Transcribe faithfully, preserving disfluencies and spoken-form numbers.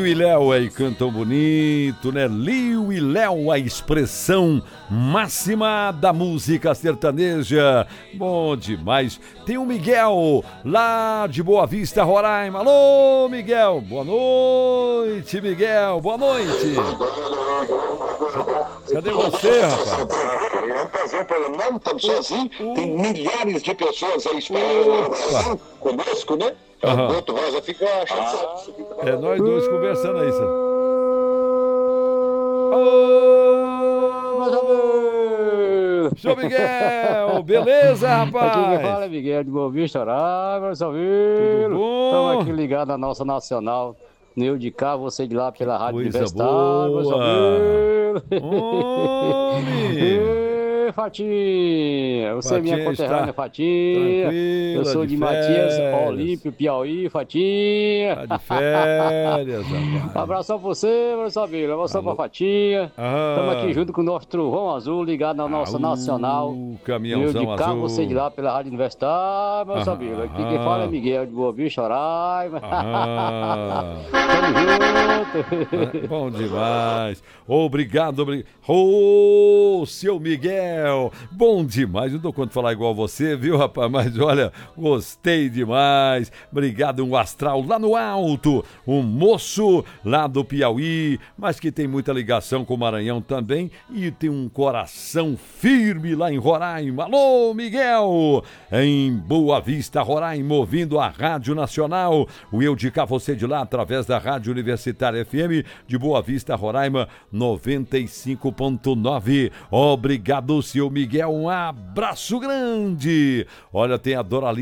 e Léo aí cantam bonito, né? Liu e Léo, a expressão máxima da música sertaneja. Bom demais. Tem o Miguel, lá de Boa Vista, Roraima. Alô, Miguel. Boa noite, Miguel. Boa noite. Cadê você, rapaz? Vamos fazer um programa. Não estamos sozinhos. Tem milhares de pessoas aí esperando conosco, né? Aham. O Boto Rosa fica chateado. É nós dois conversando aí, sabe? Ô, Mais ou menos. seu Miguel, beleza, rapaz? Aqui quem fala é Miguel de Boa Vista, Roraima, São Vilo. bom? Estamos aqui ligados na nossa nacional. Eu de cá, você de lá pela Rádio coisa Universitária, São boa. Vilo. Homem! Ê, Fatinha, você é minha Fatinha está conterrânea, Fatinha. tranquila, Eu sou de de, Matias, férias. Olímpio, Piauí, Fatinha. Tá de férias, rapaz. Abração pra você, meu Sabino. Abração pra Fatinha. Ah. Estamos aqui junto com o nosso Trovão Azul, ligado na nossa Ah, nacional. o Eu caminhãozão de cá, azul. você de lá pela Rádio Universitária, meu Ah, Sabino. Aqui ah. quem fala é Miguel de Boa Vista, Roraima. Ah. Tamo junto. É, bom demais. Obrigado, obrigado. Ô, seu Miguel. Bom demais. Não dou conta de falar igual você, viu, rapaz? Mas olha, gostei demais. Obrigado, um astral lá no alto. Um moço lá do Piauí, mas que tem muita ligação com o Maranhão também. E tem um coração firme lá em Roraima. Alô, Miguel. Em Boa Vista, Roraima, ouvindo a Rádio Nacional. O Eu de Cá, você de lá, através da Rádio Universitária F M de Boa Vista, Roraima, noventa e cinco ponto nove. Obrigado, seu Miguel. Um abraço grande. Olha, tem a Dorali